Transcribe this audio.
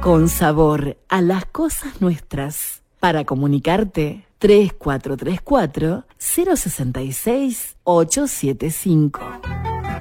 con sabor a las cosas nuestras. Para comunicarte, 3434-066-875.